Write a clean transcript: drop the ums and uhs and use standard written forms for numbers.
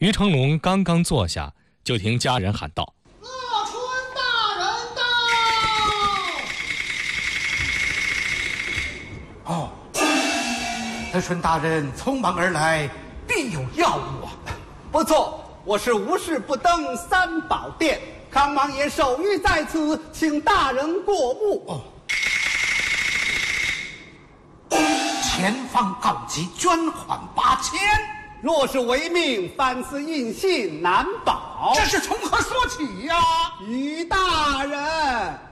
于成龙刚刚坐下，就听家人喊道：“ 乐春大人到！” 哦，乐春大人匆忙而来，必有要务啊！ 不错，我是无事不登三宝殿，康王爷手谕在此，请大人过目。 哦，前方告急，捐款8000。 若是违命，凡此印信难保。 这是从何说起呀？ 于大人。